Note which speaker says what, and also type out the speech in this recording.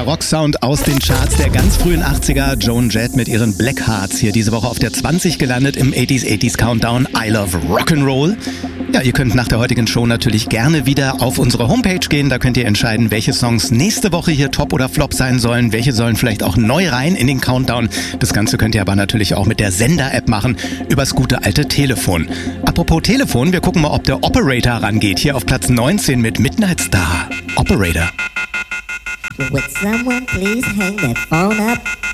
Speaker 1: Der Rocksound aus den Charts der ganz frühen 80er. Joan Jett mit ihren Black Hearts hier diese Woche auf der 20 gelandet im 80s Countdown. I Love Rock'n'Roll. Ja, ihr könnt nach der heutigen Show natürlich gerne wieder auf unsere Homepage gehen. Da könnt ihr entscheiden, welche Songs nächste Woche hier Top oder Flop sein sollen. Welche sollen vielleicht auch neu rein in den Countdown. Das Ganze könnt ihr aber natürlich auch mit der Sender-App machen, übers gute alte Telefon. Apropos Telefon, wir gucken mal, ob der Operator rangeht. Hier auf Platz 19 mit Midnight Star. Operator.
Speaker 2: Would someone please hang that phone up?